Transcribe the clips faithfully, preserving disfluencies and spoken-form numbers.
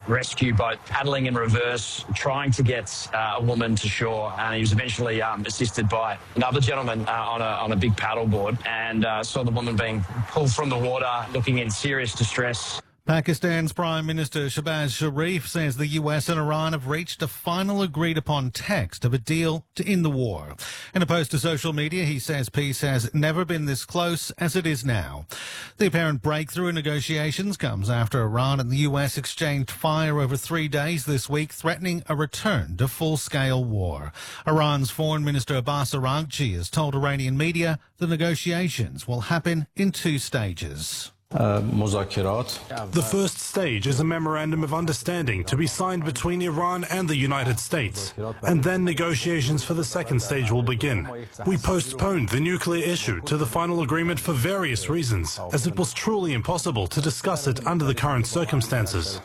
rescue boat paddling in reverse, trying to get uh, a woman to shore, and he was eventually um, assisted by another gentleman uh, on, a, on a big paddleboard, and uh, saw the woman being pulled from the water, looking in serious distress. Pakistan's Prime Minister Shehbaz Sharif says the U S and Iran have reached a final agreed-upon text of a deal to end the war. In a post to social media, he says peace has never been this close as it is now. The apparent breakthrough in negotiations comes after Iran and the U S exchanged fire over three days this week, threatening a return to full-scale war. Iran's Foreign Minister Abbas Araghchi has told Iranian media the negotiations will happen in two stages. Uh, the first stage is a memorandum of understanding to be signed between Iran and the United States, and then negotiations for the second stage will begin. We postponed the nuclear issue to the final agreement for various reasons, as it was truly impossible to discuss it under the current circumstances.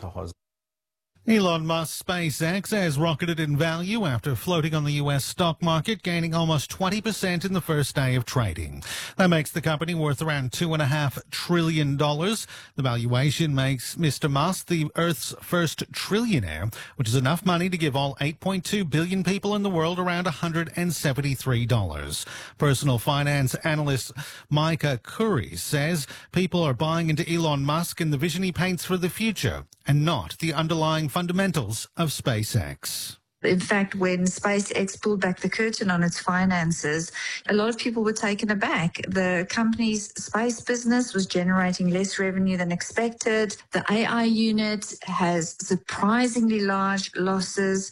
Elon Musk's SpaceX has rocketed in value after floating on the U S stock market, gaining almost twenty percent in the first day of trading. That makes the company worth around two point five trillion dollars. The valuation makes Mister Musk the Earth's first trillionaire, which is enough money to give all eight point two billion people in the world around one hundred seventy-three dollars. Personal finance analyst Micah Curry says people are buying into Elon Musk and the vision he paints for the future, and not the underlying fundamentals of SpaceX. In fact, when SpaceX pulled back the curtain on its finances, a lot of people were taken aback. The company's space business was generating less revenue than expected. The A I unit has surprisingly large losses.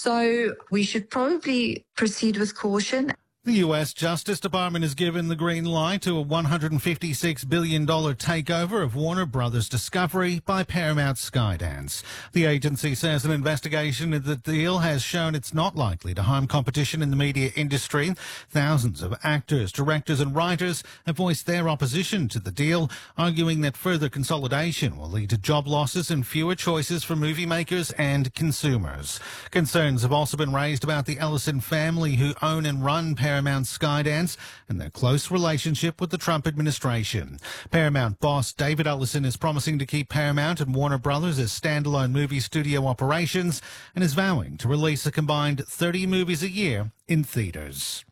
So we should probably proceed with caution. The U S Justice Department has given the green light to a one hundred fifty-six billion dollars takeover of Warner Brothers Discovery by Paramount Skydance. The agency says an investigation of the deal has shown it's not likely to harm competition in the media industry. Thousands of actors, directors and writers have voiced their opposition to the deal, arguing that further consolidation will lead to job losses and fewer choices for movie makers and consumers. Concerns have also been raised about the Ellison family, who own and run Paramount Paramount Skydance, and their close relationship with the Trump administration. Paramount boss David Ellison is promising to keep Paramount and Warner Brothers as standalone movie studio operations, and is vowing to release a combined thirty movies a year in theaters.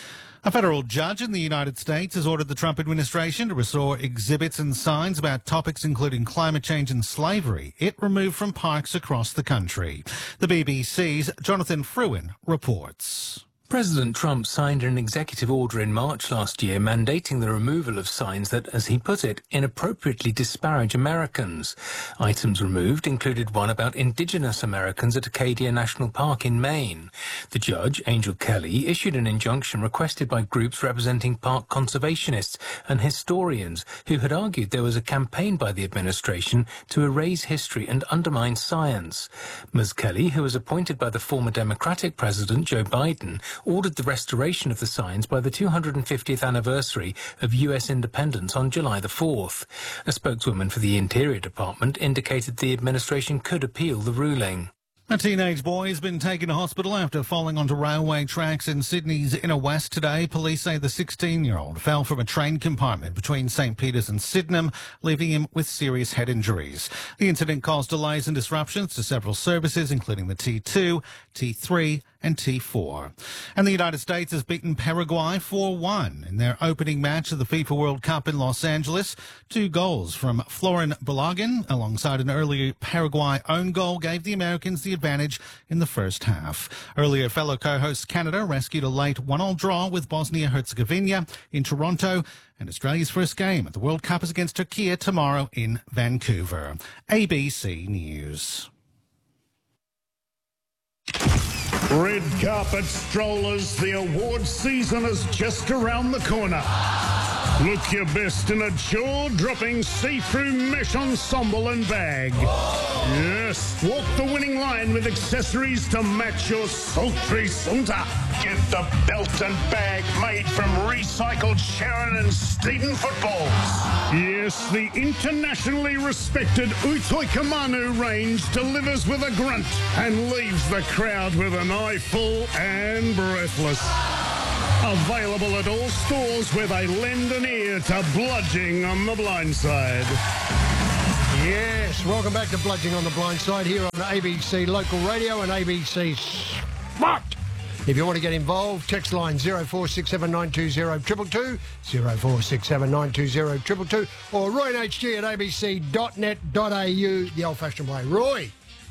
A federal judge in the United States has ordered the Trump administration to restore exhibits and signs about topics including climate change and slavery it removed from parks across the country. The B B C's Jonathan Fruin reports. President Trump signed an executive order in March last year mandating the removal of signs that, as he put it, inappropriately disparage Americans. Items removed included one about indigenous Americans at Acadia National Park in Maine. The judge, Angel Kelly, issued an injunction requested by groups representing park conservationists and historians who had argued there was a campaign by the administration to erase history and undermine science. Miz Kelly, who was appointed by the former Democratic President Joe Biden, ordered the restoration of the signs by the two hundred fiftieth anniversary of U S independence on July the fourth. A spokeswoman for the Interior Department indicated the administration could appeal the ruling. A teenage boy has been taken to hospital after falling onto railway tracks in Sydney's inner west today. Police say the sixteen-year-old fell from a train compartment between St Peters and Sydenham, leaving him with serious head injuries. The incident caused delays and disruptions to several services, including the T two, T three and T four. And the United States has beaten Paraguay four one in their opening match of the FIFA World Cup in Los Angeles. Two goals from Florin Balogun, alongside an earlier Paraguay own goal, gave the Americans the advantage in the first half. Earlier, fellow co-host Canada rescued a late one-all draw with Bosnia-Herzegovina in Toronto, and Australia's first game at the World Cup is against Turkey tomorrow in Vancouver. A B C News. Red carpet strollers, the awards season is just around the corner. Look your best in a jaw-dropping see-through mesh ensemble and bag. Yes, walk the winning line with accessories to match your sultry saunter. Get the belt and bag made from recycled Sharon and Steeden footballs. Yes, the internationally respected Utoi Kamanu range delivers with a grunt and leaves the crowd with an eye full and breathless. Available at all stores where they lend an ear to bludging on the blind side. Yes, welcome back to Bludgeoning on the Blind Side here on A B C Local Radio and A B C Sport. If you want to get involved, text line zero four six seven nine two zero two two two, zero four six seven nine two zero two two two, or roy and h g at a b c dot net dot a u, the old-fashioned way. Roy?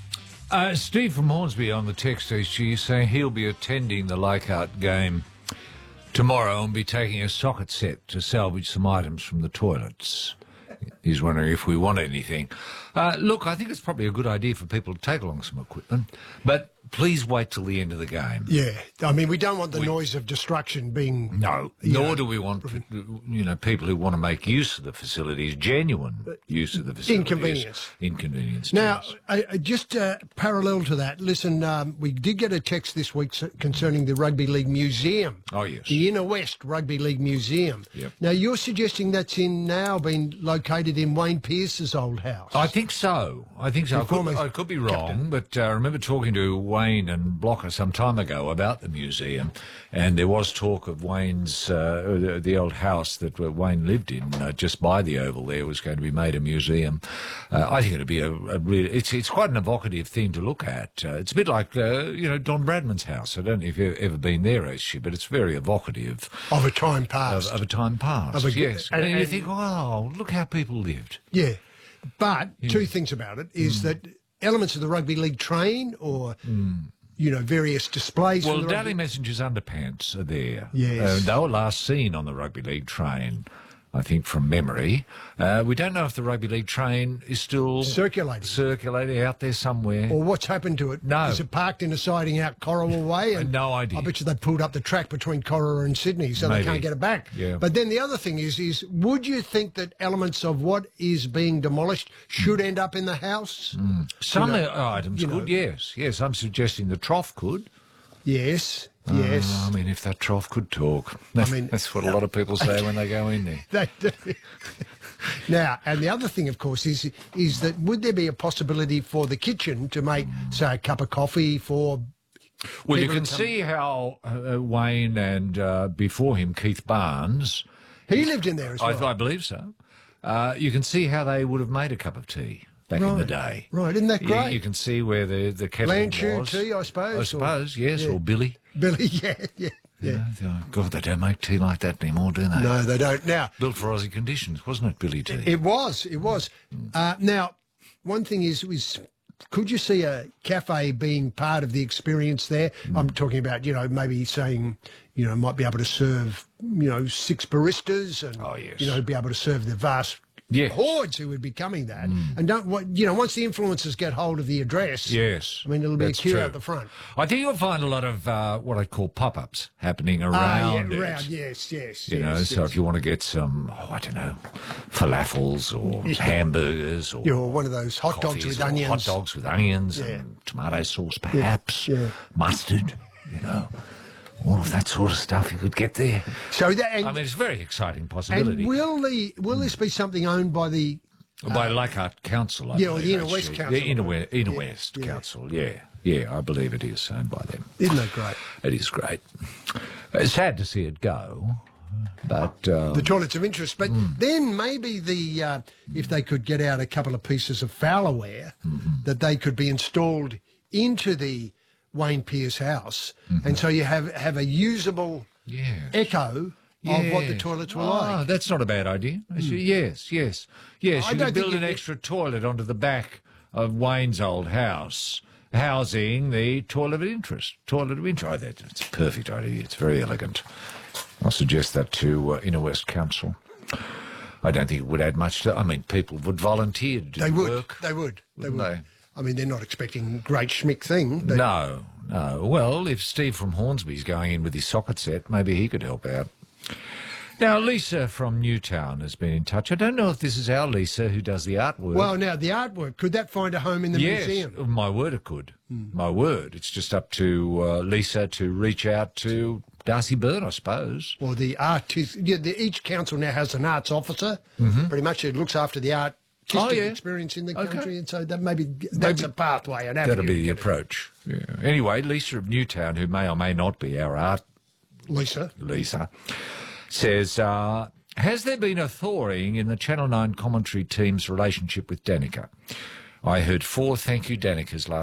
Uh, Steve from Hornsby on the text H G saying he'll be attending the Leichhardt game tomorrow and be taking a socket set to salvage some items from the toilets. He's wondering if we want anything. Uh, look, I think it's probably a good idea for people to take along some equipment, but please wait till the end of the game. Yeah, I mean, we don't want the We- noise of destruction being... No, you nor know, do we want, you know, people who want to make use of the facilities, genuine use of the facilities. Inconvenience. Inconvenience. to Now, us. I, I just uh, parallel to that, listen, um, we did get a text this week s- concerning the Rugby League Museum. Oh, yes. The Inner West Rugby League Museum. Yep. Now, you're suggesting that's in now been located in Wayne Pearce's old house. I think so. I think so. I Your could, former I could be wrong, captain. but uh, I remember talking to Wayne and Blocker some time ago about the museum, and there was talk of Wayne's, uh, the, the old house that uh, Wayne lived in, uh, just by the Oval there, was going to be made a museum. Uh, I think it'd be a, a really, it's it's quite an evocative thing to look at. Uh, it's a bit like, uh, you know, Don Bradman's house. I don't know if you've ever been there, actually, but it's very evocative Of a time of, past. of a time past. Of a- yes. and- And, you and- think, wow, look how people lived. Yeah. But two things about it is Hmm. that elements of the Rugby League train or, you know, various displays Well, from the Daily rugby... Messenger's underpants are there. Yes. Uh, they were last seen on the Rugby League train, I think, from memory. Uh, we don't know if the Rugby League train is still... Circulating. Circulating out there somewhere. Or what's happened to it? No. Is it parked in a siding out Corowa Way? And no idea. I bet you they pulled up the track between Corowa and Sydney so Maybe. they can't get it back. Yeah. But then the other thing is, is would you think that elements of what is being demolished should end up in the house? Some you know, uh, items you know. could, yes. Yes, I'm suggesting the trough could. Yes, yes. Uh, I mean, if that trough could talk. I mean- That's what a lot of people say when they go in there. That, now, and the other thing, of course, is is that would there be a possibility for the kitchen to make, say, a cup of coffee for... Well, you people can to come- see how uh, Wayne and uh, before him, Keith Barnes... He lived in there as well. I, I believe so. Uh, you can see how they would have made a cup of tea back in the Right. day. Right, isn't that You- great? You, can see where the, the kettle Lanchu was. tea, I suppose, I or- suppose, yes, yeah. or Billy. Billy, yeah, yeah, You yeah. know, they- God, they don't make tea like that anymore, do they? No, they don't. Now, Built for Aussie conditions, wasn't it, Billy tea? it was, it was. Uh, now, one thing is, is could you see a cafe being part of the experience there? I'm talking about, you know, maybe saying, you know, might be able to serve, you know, six baristas and, Oh, yes. you know, be able to serve the vast Yes. hordes who would be coming that. And don't, what, you know, once the influencers get hold of the address, Yes. I mean, it'll be that's a queue true. out the front. I think you'll find a lot of uh, what I call pop-ups happening around Ah, yeah, it. around, yes, yes. You know, yes, so yes. if you want to get some, oh, I don't know, falafels or hamburgers or You know, one of those hot dogs coffees with or onions. hot dogs with onions Yeah. and tomato sauce, perhaps, yeah. mustard, you know, all of that sort of stuff you could get there. So that, and, I mean, it's a very exciting possibility. and will the will this be something owned by the By Leichhardt Council, I yeah, or the believe, Inner West actually. Council. The Inner, We- Inner Yeah, West yeah. Council, yeah. Yeah, I believe it is owned by them. Isn't that great? It is great. It's sad to see it go, but... Uh, The toilets of interest, but then maybe the uh, if they could get out a couple of pieces of Fowlerware that they could be installed into the Wayne Pearce house, and so you have have a usable yeah. echo of what the Yes. toilets were Ah, like. that's not a bad idea. Actually, Yes, yes. Yes, I you don't could think build an you- extra toilet onto the back of Wayne's old house, housing the toilet of interest. Toilet of interest. Oh, that, that's a perfect idea. It's very elegant. I'll suggest that to uh, Inner West Council. I don't think it would add much to... I mean, people would volunteer to do They would, work. they would, they would. wouldn't I mean, they're not expecting great schmick thing. But No, no. Well, if Steve from Hornsby's going in with his socket set, maybe he could help out. Now, Lisa from Newtown has been in touch. I don't know if this is our Lisa who does the artwork. Well, now the artwork, could that find a home in the yes, museum? my word, it could. My word. It's just up to uh, Lisa to reach out to Darcy Byrne, I suppose. Or the artist? Yeah, the, each council now has an arts officer. Pretty much, it looks after the artistic Oh, yeah. experience in the Okay. country, and so that maybe that's Maybe a pathway. An avenue That'll be to the get it. approach. Yeah. Anyway, Lisa of Newtown, who may or may not be our art Lisa. Lisa, says, uh, has there been a thawing in the Channel nine commentary team's relationship with Danica? I heard four thank you Danicas last